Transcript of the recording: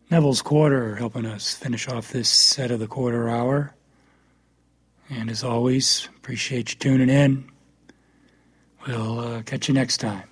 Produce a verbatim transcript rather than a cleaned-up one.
Neville's Quarter helping us finish off this set of the quarter hour. And as always, appreciate you tuning in. We'll uh, catch you next time.